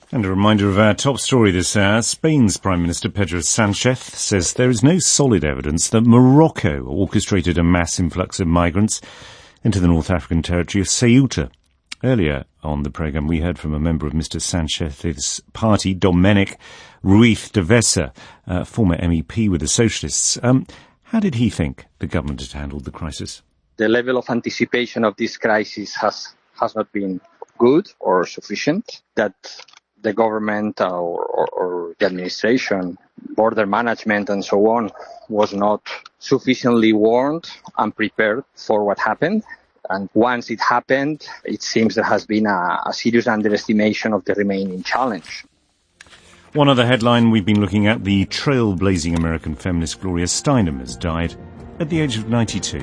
And a reminder of our top story this hour. Spain's Prime Minister Pedro Sanchez says there is no solid evidence that Morocco orchestrated a mass influx of migrants into the North African territory of Ceuta. Earlier on the programme, we heard from a member of Mr Sanchez's party, Domènec Ruiz de Vesa, former MEP with the Socialists. How did he think the government had handled the crisis? The level of anticipation of this crisis has not been good or sufficient, that the government or the administration, border management and so on, was not sufficiently warned and prepared for what happened. And once it happened, it seems there has been a serious underestimation of the remaining challenge. One other headline we've been looking at, the trailblazing American feminist Gloria Steinem has died at the age of 92.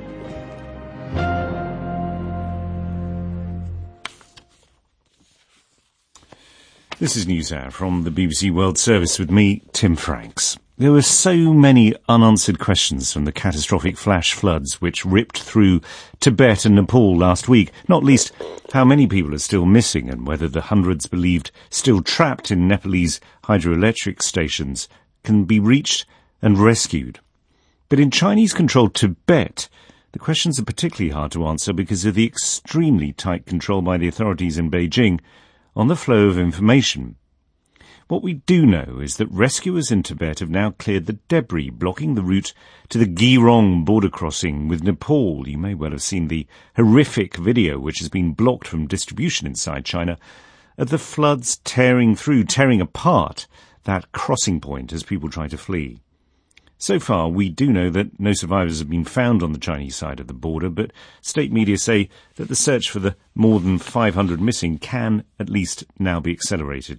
This is NewsHour from the BBC World Service with me, Tim Franks. There were so many unanswered questions from the catastrophic flash floods which ripped through Tibet and Nepal last week, not least how many people are still missing and whether the hundreds believed still trapped in Nepalese hydroelectric stations can be reached and rescued. But in Chinese-controlled Tibet, the questions are particularly hard to answer because of the extremely tight control by the authorities in Beijing on the flow of information. What we do know is that rescuers in Tibet have now cleared the debris blocking the route to the Girong border crossing with Nepal. You may well have seen the horrific video which has been blocked from distribution inside China of the floods tearing apart that crossing point as people try to flee. So far, we do know that no survivors have been found on the Chinese side of the border, but state media say that the search for the more than 500 missing can at least now be accelerated.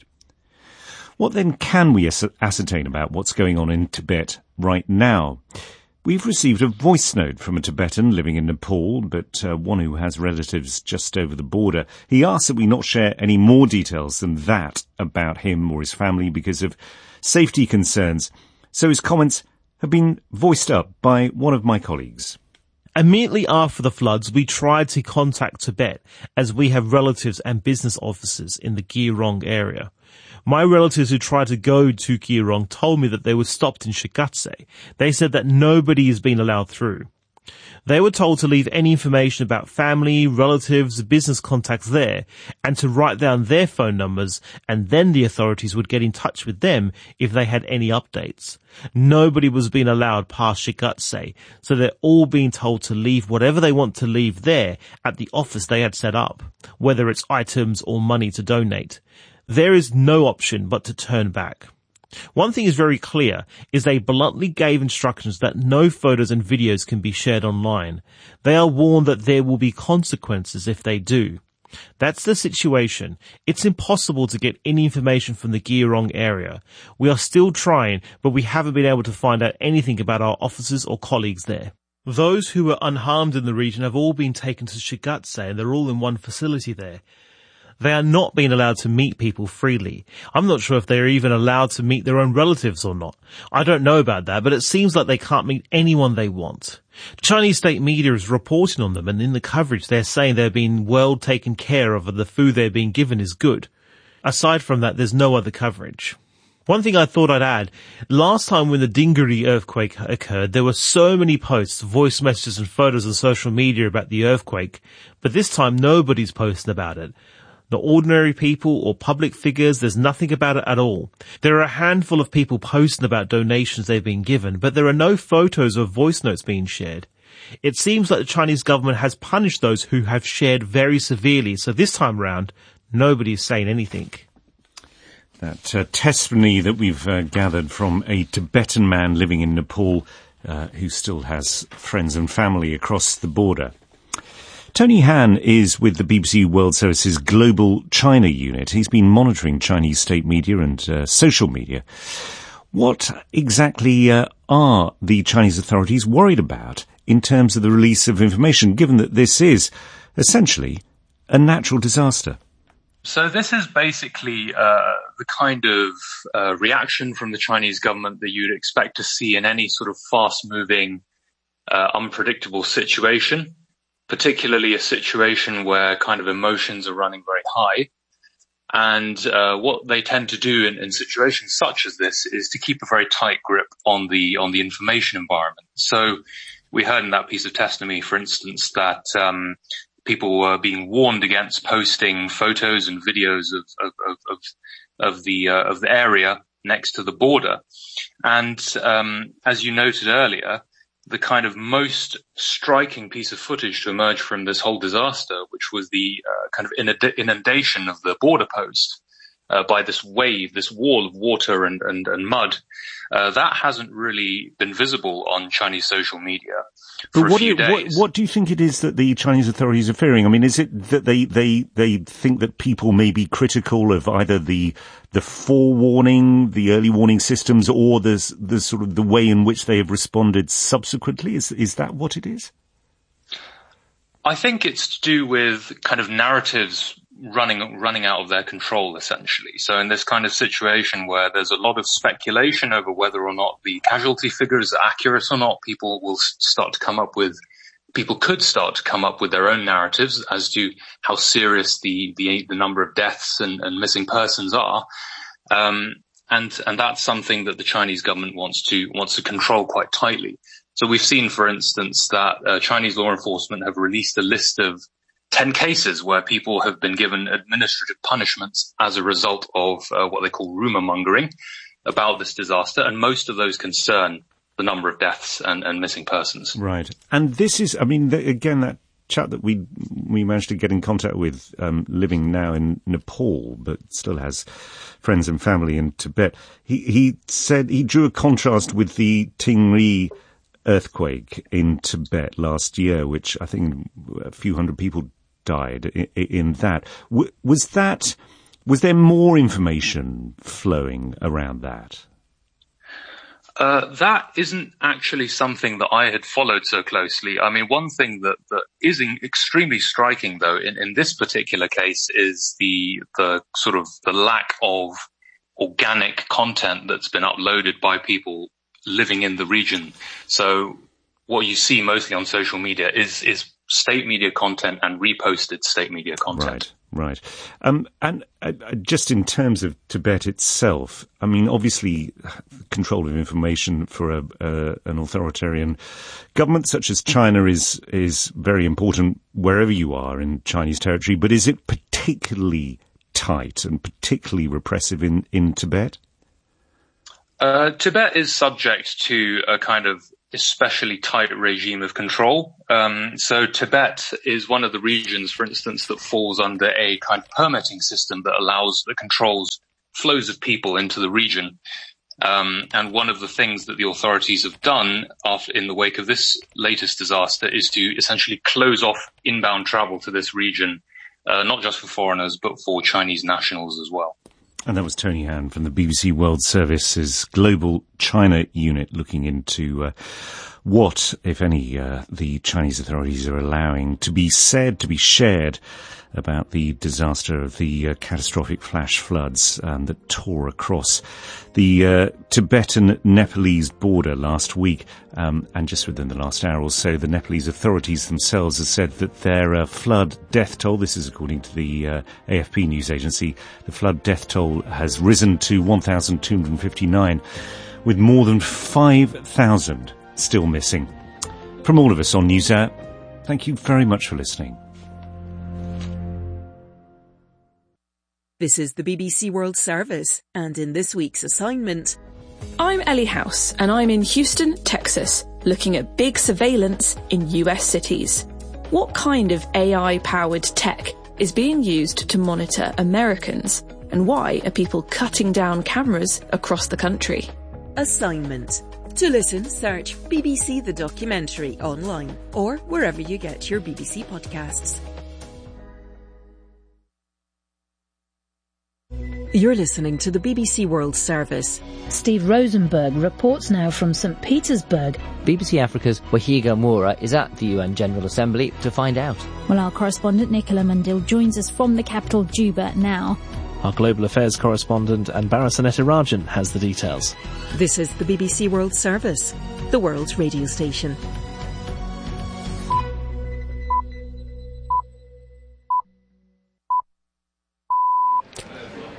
What then can we ascertain about what's going on in Tibet right now? We've received a voice note from a Tibetan living in Nepal, but one who has relatives just over the border. He asked that we not share any more details than that about him or his family because of safety concerns. So his comments have been voiced up by one of my colleagues. Immediately after the floods, we tried to contact Tibet as we have relatives and business offices in the Girong area. My relatives who tried to go to Girong told me that they were stopped in Shigatse. They said that nobody is being allowed through. They were told to leave any information about family, relatives, business contacts there, and to write down their phone numbers, and then the authorities would get in touch with them if they had any updates. Nobody was being allowed past Shigatse, so they're all being told to leave whatever they want to leave there at the office they had set up, whether it's items or money to donate. There is no option but to turn back. One thing is very clear, is they bluntly gave instructions that no photos and videos can be shared online. They are warned that there will be consequences if they do. That's the situation. It's impossible to get any information from the Girong area. We are still trying, but we haven't been able to find out anything about our officers or colleagues there. Those who were unharmed in the region have all been taken to Shigatse, and they're all in one facility there. They are not being allowed to meet people freely. I'm not sure if they're even allowed to meet their own relatives or not. I don't know about that, but it seems like they can't meet anyone they want. Chinese state media is reporting on them, and in the coverage they're saying they're being well taken care of and the food they're being given is good. Aside from that, there's no other coverage. One thing I thought I'd add, last time when the Dingiri earthquake occurred, there were so many posts, voice messages and photos on social media about the earthquake, but this time nobody's posting about it. The ordinary people or public figures, there's nothing about it at all. There are a handful of people posting about donations they've been given, but there are no photos or voice notes being shared. It seems like the Chinese government has punished those who have shared very severely, so this time round, nobody's saying anything. That testimony that we've gathered from a Tibetan man living in Nepal who still has friends and family across the border. Tony Han is with the BBC World Service's Global China Unit. He's been monitoring Chinese state media and social media. What exactly are the Chinese authorities worried about in terms of the release of information, given that this is essentially a natural disaster? So this is basically the kind of reaction from the Chinese government that you'd expect to see in any sort of fast-moving, unpredictable situation, particularly a situation where kind of emotions are running very high. And what they tend to do in situations such as this is to keep a very tight grip on the information environment. So we heard in that piece of testimony, for instance, that people were being warned against posting photos and videos of the area next to the border. And as you noted earlier, the kind of most striking piece of footage to emerge from this whole disaster, which was the kind of inundation of the border post by this wall of water and mud, that hasn't really been visible on Chinese social media for a few days. What do you think it is that the Chinese authorities are fearing? I mean, is it that they think that people may be critical of either the forewarning, the early warning systems, or the sort of the way in which they have responded subsequently? Is that what it is? I think it's to do with kind of narratives running out of their control, essentially. So in this kind of situation where there's a lot of speculation over whether or not the casualty figures are accurate or not, people could start to come up with their own narratives as to how serious the number of deaths and missing persons are. And that's something that the Chinese government wants to control quite tightly. So we've seen, for instance, that Chinese law enforcement have released a list of 10 cases where people have been given administrative punishments as a result of what they call rumor mongering about this disaster, and most of those concern the number of deaths and missing persons. Right. And this is, I mean, again, that chap that we managed to get in contact with, living now in Nepal, but still has friends and family in Tibet, he said he drew a contrast with the Tingri earthquake in Tibet last year, which I think a few hundred people died in that. Was there more information flowing around that? That isn't actually something that I had followed so closely. I mean, one thing that is extremely striking, though, in this particular case is the sort of the lack of organic content that's been uploaded by people living in the region. So what you see mostly on social media is state media content and reposted state media content. Right. And just in terms of Tibet itself, I mean, obviously, control of information for an authoritarian government such as China is very important wherever you are in Chinese territory. But is it particularly tight and particularly repressive in Tibet? Tibet is subject to a kind of especially tight regime of control. So Tibet is one of the regions, for instance, that falls under a kind of permitting system that controls flows of people into the region. And one of the things that the authorities have done in the wake of this latest disaster is to essentially close off inbound travel to this region, not just for foreigners, but for Chinese nationals as well. And that was Tony Han from the BBC World Service's Global China Unit, looking into what, if any, the Chinese authorities are allowing to be said, to be shared about the disaster of the catastrophic flash floods that tore across the Tibetan-Nepalese border last week. And just within the last hour or so, the Nepalese authorities themselves have said that their flood death toll, this is according to the AFP news agency, the flood death toll has risen to 1,259, with more than 5,000 still missing. From all of us on NewsHour, thank you very much for listening. This is the BBC World Service, and in this week's assignment... I'm Ellie House, and I'm in Houston, Texas, looking at big surveillance in US cities. What kind of AI-powered tech is being used to monitor Americans, and why are people cutting down cameras across the country? Assignment. To listen, search BBC The Documentary online, or wherever you get your BBC podcasts. You're listening to the BBC World Service. Steve Rosenberg reports now from St. Petersburg. BBC Africa's Wahiga Moura is at the UN General Assembly to find out. Well, our correspondent Nicola Mundil joins us from the capital Juba now. Our global affairs correspondent Anbara Sanetirajan has the details. This is the BBC World Service, the world's radio station.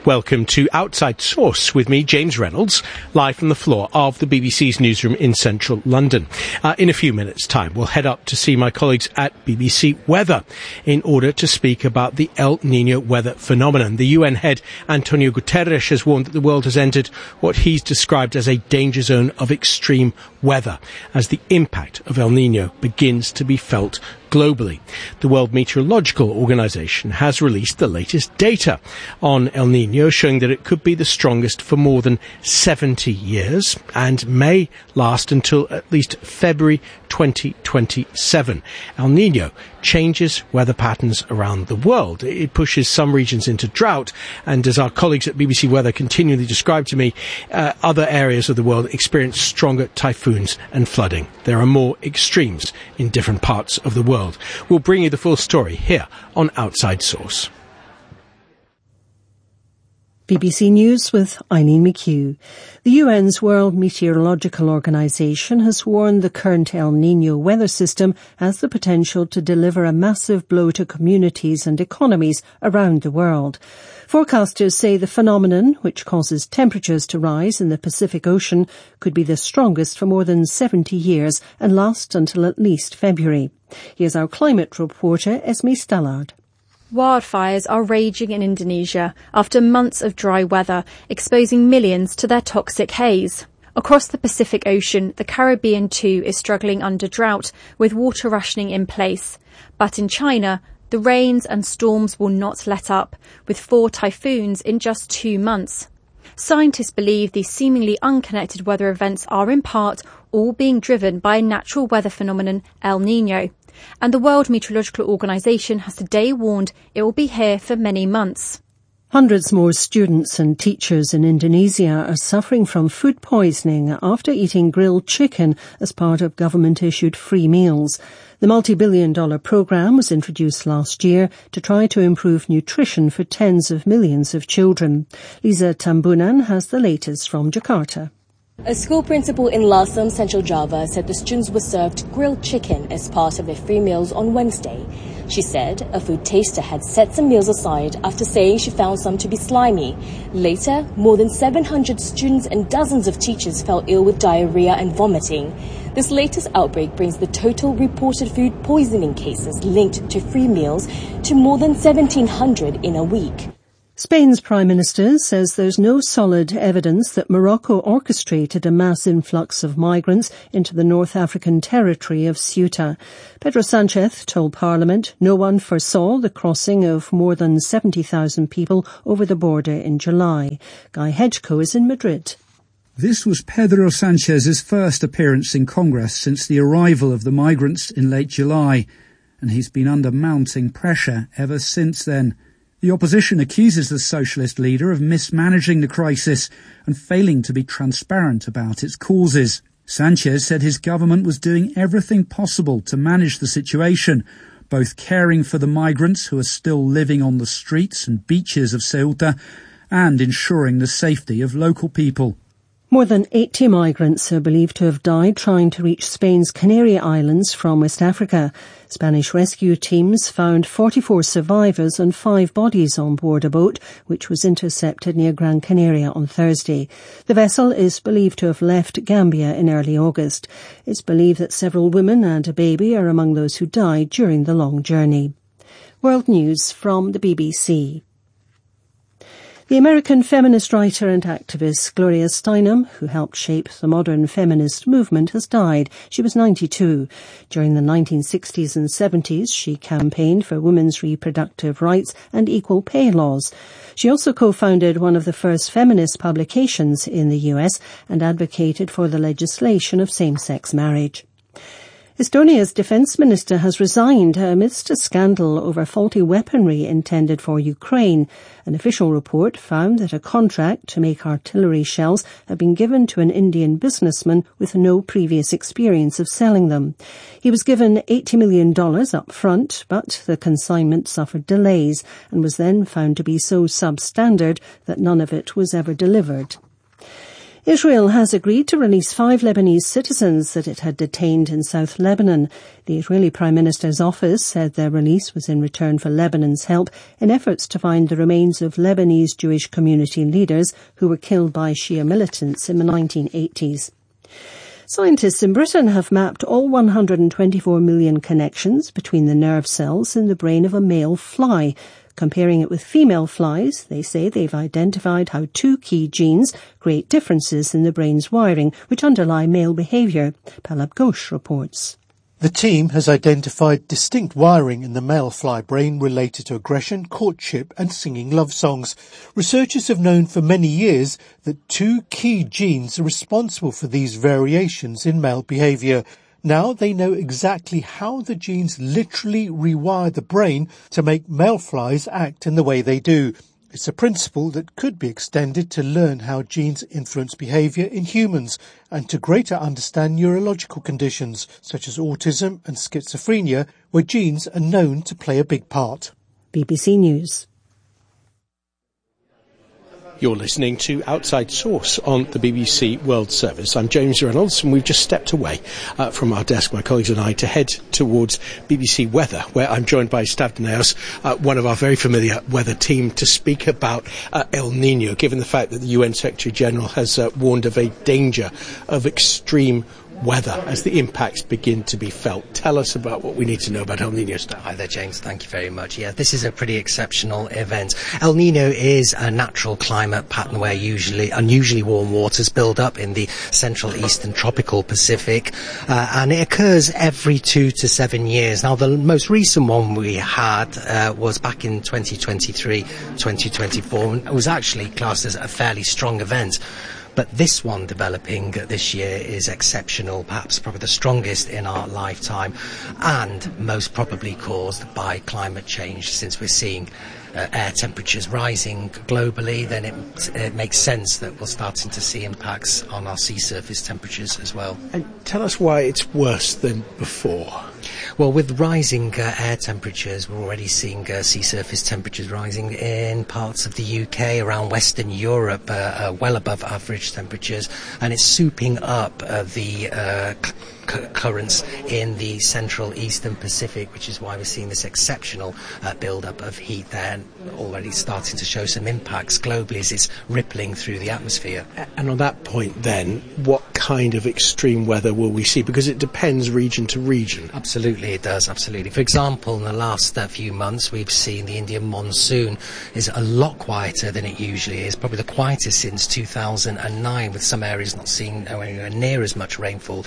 Welcome to Outside Source with me, James Reynolds, live from the floor of the BBC's newsroom in central London. In a few minutes' time, we'll head up to see my colleagues at BBC Weather in order to speak about the El Niño weather phenomenon. The UN head, Antonio Guterres, has warned that the world has entered what he's described as a danger zone of extreme weather as the impact of El Niño begins to be felt globally. The World Meteorological Organization has released the latest data on El Niño, showing that it could be the strongest for more than 70 years and may last until at least February 2027. El Niño changes weather patterns around the world. It pushes some regions into drought, and as our colleagues at BBC Weather continually describe to me, other areas of the world experience stronger typhoons and flooding. There are more extremes in different parts of the world. We'll bring you the full story here on Outside Source. BBC News with Eileen McHugh. The UN's World Meteorological Organization has warned the current El Niño weather system has the potential to deliver a massive blow to communities and economies around the world. Forecasters say the phenomenon, which causes temperatures to rise in the Pacific Ocean, could be the strongest for more than 70 years and last until at least February. Here's our climate reporter, Esme Stallard. Wildfires are raging in Indonesia after months of dry weather, exposing millions to their toxic haze. Across the Pacific Ocean, the Caribbean too is struggling under drought, with water rationing in place. But in China, the rains and storms will not let up, with 4 typhoons in just 2 months. Scientists believe these seemingly unconnected weather events are in part all being driven by a natural weather phenomenon, El Niño. And the World Meteorological Organization has today warned it will be here for many months. Hundreds more students and teachers in Indonesia are suffering from food poisoning after eating grilled chicken as part of government-issued free meals. The multi-billion-dollar programme was introduced last year to try to improve nutrition for tens of millions of children. Lisa Tambunan has the latest from Jakarta. A school principal in Lasem, Central Java, said the students were served grilled chicken as part of their free meals on Wednesday. She said a food taster had set some meals aside after saying she found some to be slimy. Later, more than 700 students and dozens of teachers fell ill with diarrhea and vomiting. This latest outbreak brings the total reported food poisoning cases linked to free meals to more than 1,700 in a week. Spain's Prime Minister says there's no solid evidence that Morocco orchestrated a mass influx of migrants into the North African territory of Ceuta. Pedro Sánchez told Parliament no one foresaw the crossing of more than 70,000 people over the border in July. Guy Hedgecoe is in Madrid. This was Pedro Sánchez's first appearance in Congress since the arrival of the migrants in late July, and he's been under mounting pressure ever since then. The opposition accuses the socialist leader of mismanaging the crisis and failing to be transparent about its causes. Sánchez said his government was doing everything possible to manage the situation, both caring for the migrants who are still living on the streets and beaches of Ceuta and ensuring the safety of local people. More than 80 migrants are believed to have died trying to reach Spain's Canary Islands from West Africa. Spanish rescue teams found 44 survivors and 5 bodies on board a boat, which was intercepted near Gran Canaria on Thursday. The vessel is believed to have left Gambia in early August. It's believed that several women and a baby are among those who died during the long journey. World News from the BBC. The American feminist writer and activist Gloria Steinem, who helped shape the modern feminist movement, has died. She was 92. During the 1960s and 70s, she campaigned for women's reproductive rights and equal pay laws. She also co-founded one of the first feminist publications in the US and advocated for the legislation of same-sex marriage. Estonia's defence minister has resigned amidst a scandal over faulty weaponry intended for Ukraine. An official report found that a contract to make artillery shells had been given to an Indian businessman with no previous experience of selling them. He was given $80 million up front, but the consignment suffered delays and was then found to be so substandard that none of it was ever delivered. Israel has agreed to release 5 Lebanese citizens that it had detained in South Lebanon. The Israeli Prime Minister's office said their release was in return for Lebanon's help in efforts to find the remains of Lebanese Jewish community leaders who were killed by Shia militants in the 1980s. Scientists in Britain have mapped all 124 million connections between the nerve cells in the brain of a male fly. Comparing it with female flies, they say they've identified how 2 key genes create differences in the brain's wiring, which underlie male behaviour. Palab Ghosh reports. The team has identified distinct wiring in the male fly brain related to aggression, courtship and singing love songs. Researchers have known for many years that 2 key genes are responsible for these variations in male behaviour. Now they know exactly how the genes literally rewire the brain to make male flies act in the way they do. It's a principle that could be extended to learn how genes influence behaviour in humans and to greater understand neurological conditions such as autism and schizophrenia, where genes are known to play a big part. BBC News. You're listening to Outside Source on the BBC World Service. I'm James Reynolds, and we've just stepped away from our desk, my colleagues and I, to head towards BBC Weather, where I'm joined by Stav Danaos, one of our very familiar weather team, to speak about El Niño, given the fact that the UN Secretary-General has warned of a danger of extreme weather as the impacts begin to be felt. Tell us about what we need to know about El Niño stuff. Hi there, James. Thank you very much. Yeah, this is a pretty exceptional event. El Niño is a natural climate pattern where unusually warm waters build up in the central eastern tropical Pacific, and it occurs every 2 to 7 years. Now, the most recent one we had was back in 2023, 2024, and it was actually classed as a fairly strong event. But this one developing this year is exceptional, perhaps probably the strongest in our lifetime, and most probably caused by climate change. Since we're seeing air temperatures rising globally, then it makes sense that we're starting to see impacts on our sea surface temperatures as well. And tell us why it's worse than before. Well, with rising air temperatures, we're already seeing sea surface temperatures rising in parts of the UK, around Western Europe, well above average temperatures, and it's souping up the currents in the central eastern Pacific, which is why we're seeing this exceptional build-up of heat there, and already starting to show some impacts globally as it's rippling through the atmosphere. And on that point then, what kind of extreme weather will we see? Because it depends region to region. Absolutely, it does, absolutely. For example, in the last few months, we've seen the Indian monsoon is a lot quieter than it usually is, probably the quietest since 2009, with some areas not seeing anywhere near as much rainfall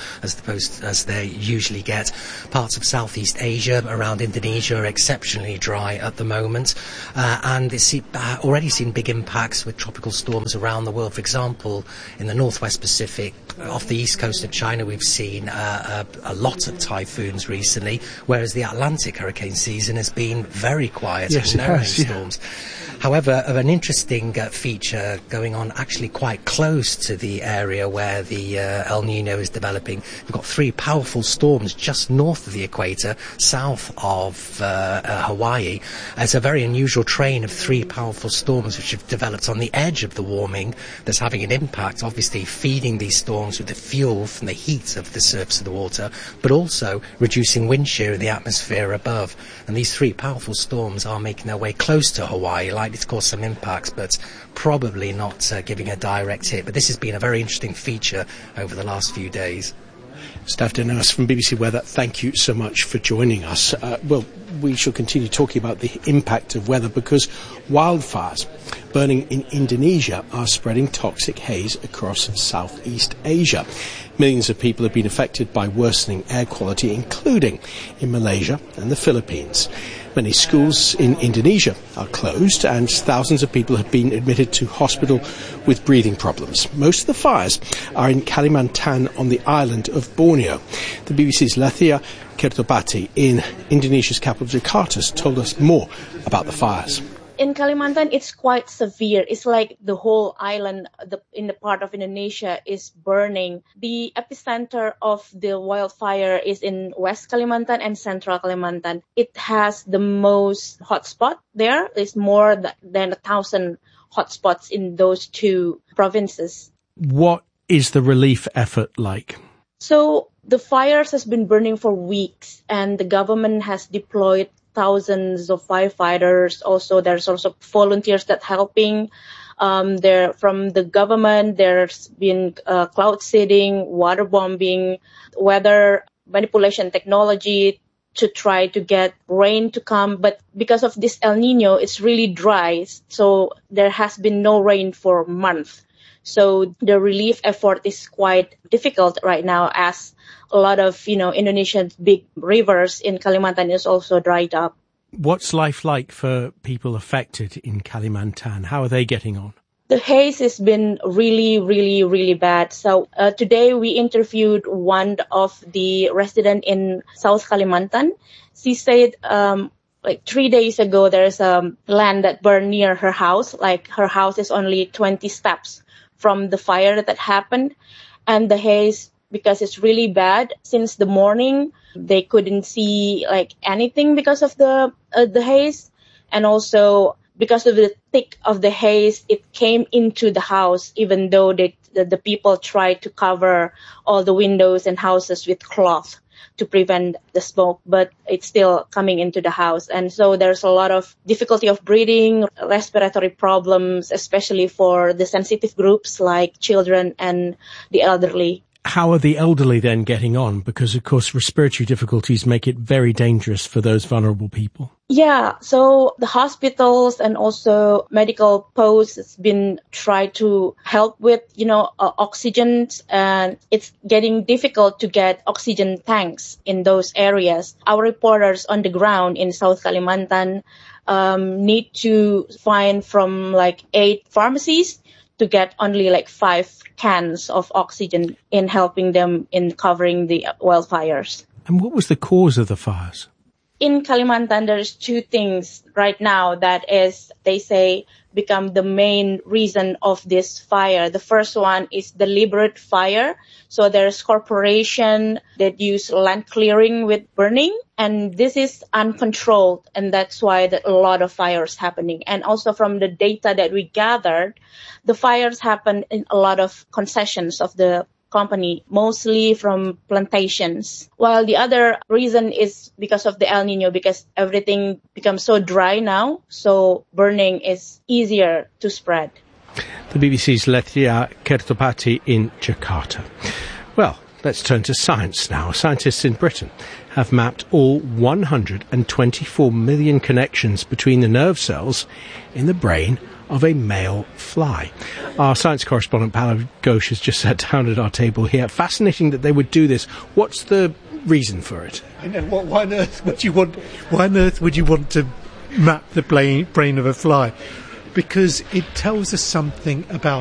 as they usually get. Parts of Southeast Asia around Indonesia are exceptionally dry at the moment, and it's already seen big impacts with tropical storms around the world. For example, in the Northwest Pacific, off the east coast of China, we've seen a lot of typhoons recently, whereas the Atlantic hurricane season has been very quiet. Yes, no rainstorms. Yeah. However, of an interesting feature going on actually quite close to the area where the El Niño is developing. We've got 3 powerful storms just north of the equator, south of Hawaii. It's a very unusual train of 3 powerful storms which have developed on the edge of the warming that's having an impact, obviously feeding these storms with the fuel from the heat of the surface of the water, but also reducing wind shear in the atmosphere above. And these 3 powerful storms are making their way close to Hawaii, likely to cause some impacts, but probably not giving a direct hit. But this has been a very interesting feature over the last few days. Stav Danaos from BBC Weather, thank you so much for joining us. Well, we shall continue talking about the impact of weather because wildfires burning in Indonesia are spreading toxic haze across Southeast Asia. Millions of people have been affected by worsening air quality, including in Malaysia and the Philippines. Many schools in Indonesia are closed and thousands of people have been admitted to hospital with breathing problems. Most of the fires are in Kalimantan on the island of Borneo. The BBC's Lathia Kertopati in Indonesia's capital Jakarta has told us more about the fires. In Kalimantan, it's quite severe. It's like the whole island in the part of Indonesia is burning. The epicenter of the wildfire is in West Kalimantan and Central Kalimantan. It has the most hotspot there. It's more than 1,000 hotspots in those 2 provinces. What is the relief effort like? So the fires has been burning for weeks, and the government has deployed thousands of firefighters. Also, there's also volunteers that helping. There from the government, there's been cloud seeding, water bombing, weather manipulation technology to try to get rain to come. But because of this El Nino, it's really dry. So there has been no rain for months. So the relief effort is quite difficult right now, as a lot of, Indonesia's big rivers in Kalimantan is also dried up. What's life like for people affected in Kalimantan? How are they getting on? The haze has been really, really, really bad. So today we interviewed one of the residents in South Kalimantan. She said 3 days ago there's a land that burned near her house. Like her house is only 20 steps from the fire that happened. And the haze, because it's really bad, since the morning they couldn't see anything because of the haze. And also because of the thick of the haze, it came into the house, even though the people tried to cover all the windows and houses with cloth to prevent the smoke, but it's still coming into the house. And so there's a lot of difficulty of breathing, respiratory problems, especially for the sensitive groups like children and the elderly. How are the elderly then getting on? Because, of course, respiratory difficulties make it very dangerous for those vulnerable people. Yeah, so the hospitals and also medical posts has been tried to help with, oxygen, and it's getting difficult to get oxygen tanks in those areas. Our reporters on the ground in South Kalimantan need to find from 8 pharmacies to get only 5 cans of oxygen in helping them in covering the wildfires. And what was the cause of the fires? In Kalimantan, there's 2 things right now that is, they say, become the main reason of this fire. The first one is deliberate fire. So there's corporation that use land clearing with burning, and this is uncontrolled, and that's why a lot of fires happening. And also from the data that we gathered, the fires happen in a lot of concessions of the company, mostly from plantations. While the other reason is because of the El Nino, because everything becomes so dry now, so burning is easier to spread. The BBC's Lethia Kertopati in Jakarta. Well, let's turn to science now. Scientists in Britain have mapped all 124 million connections between the nerve cells in the brain of a male fly. Our science correspondent Pallav Ghosh has just sat down at our table here. Fascinating that they would do this. What's the reason for it? I know. Why on earth would you want to map the brain of a fly? Because it tells us something about